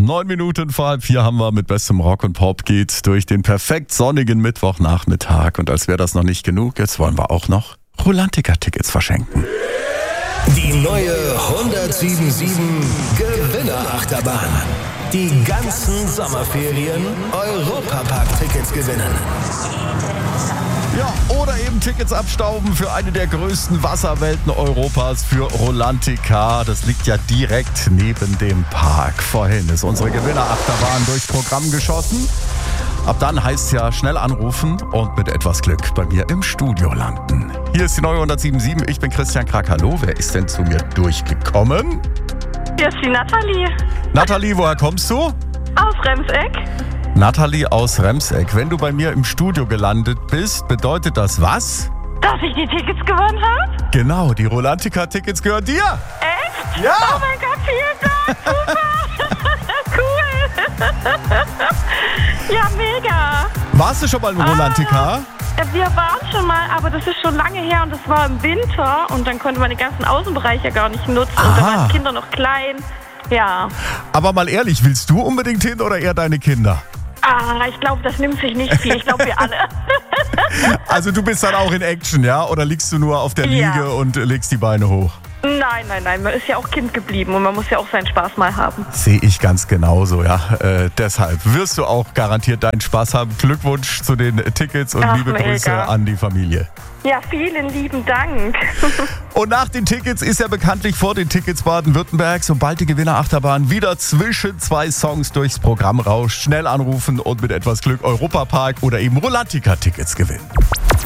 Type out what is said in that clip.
9 Minuten vor 3:30 haben wir mit bestem Rock und Pop geht's durch den perfekt sonnigen Mittwochnachmittag. Und als wäre das noch nicht genug, jetzt wollen wir auch noch Rolantica-Tickets verschenken. Die neue 1077 Gewinnerachterbahn. Die ganzen Sommerferien Europapark-Tickets gewinnen. Ja, oder eben Tickets abstauben für eine der größten Wasserwelten Europas für Rolantica. Das liegt ja direkt neben dem Park. Vorhin ist unsere Gewinnerachterbahn durchs Programm geschossen. Ab dann heißt es ja schnell anrufen und mit etwas Glück bei mir im Studio landen. Hier ist die neue 1077. Ich bin Christian Krack. Hallo, wer ist denn zu mir durchgekommen? Hier ist die Nathalie. Nathalie, woher kommst du? Aus Remseck. Nathalie aus Remseck. Wenn du bei mir im Studio gelandet bist, bedeutet das was? Dass ich die Tickets gewonnen habe? Genau, die Rolantica-Tickets gehören dir. Echt? Ja. Oh mein Gott, vielen Dank. Super. Cool. Ja, mega. Warst du schon mal in Rolantica? Wir waren schon mal, aber das ist schon lange her und das war im Winter und dann konnte man den ganzen Außenbereich ja gar nicht nutzen und da waren die Kinder noch klein. Ja. Aber mal ehrlich, willst du unbedingt hin oder eher deine Kinder? Ich glaube, das nimmt sich nicht viel. Ich glaube, wir alle. Also du bist dann auch in Action, ja? Oder liegst du nur auf der Liege und legst die Beine hoch? Nein. Man ist ja auch Kind geblieben und man muss ja auch seinen Spaß mal haben. Sehe ich ganz genauso, ja. Deshalb wirst du auch garantiert deinen Spaß haben. Glückwunsch zu den Tickets und liebe Grüße an die Familie. Ja, vielen lieben Dank. Und nach den Tickets ist ja bekanntlich vor den Tickets Baden-Württemberg, sobald die Gewinnerachterbahn wieder zwischen 2 Songs durchs Programm rauscht. Schnell anrufen und mit etwas Glück Europapark oder eben Rolantica-Tickets gewinnen.